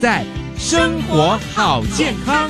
在生活好健康。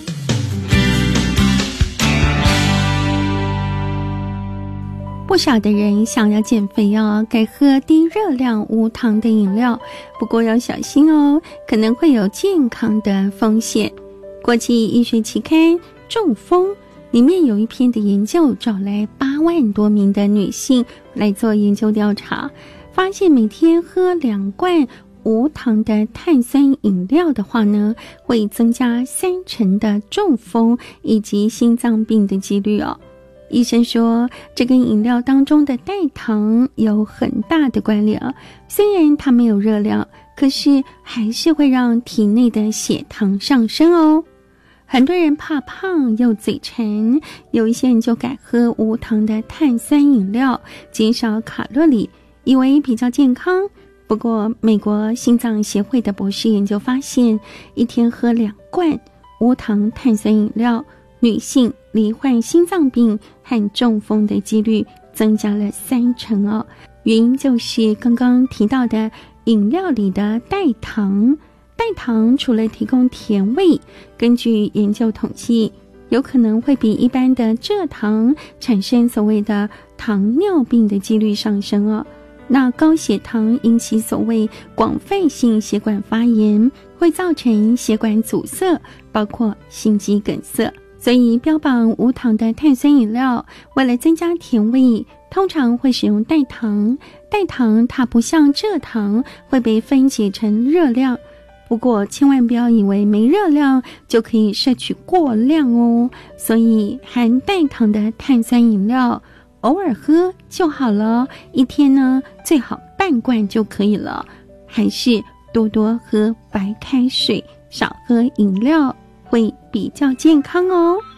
不少的人想要减肥改喝低热量无糖的饮料，不过要小心哦，可能会有健康的风险。国际医学期刊《中风》里面有一篇的研究，找来8万多名的女性来做研究调查，发现每天喝2罐无糖的碳酸饮料的话呢，会增加30%的中风以及心脏病的几率哦。医生说，这跟饮料当中的代糖有很大的关联虽然它没有热量，可是还是会让体内的血糖上升哦。很多人怕胖又嘴馋，有一些人就改喝无糖的碳酸饮料，减少卡路里，以为比较健康。不过美国心脏协会的博士研究发现，一天喝2罐无糖碳酸饮料，女性罹患心脏病和中风的几率增加了30%哦。原因就是刚刚提到的饮料里的代糖。代糖除了提供甜味，根据研究统计，有可能会比一般的蔗糖产生所谓的糖尿病的几率上升哦。那高血糖引起所谓广泛性血管发炎，会造成血管阻塞，包括心肌梗塞。所以标榜无糖的碳酸饮料，为了增加甜味，通常会使用代糖。代糖它不像蔗糖会被分解成热量，不过千万不要以为没热量就可以摄取过量哦。所以含代糖的碳酸饮料偶尔喝就好了，一天呢最好半罐就可以了。还是多多喝白开水，少喝饮料，会比较健康哦。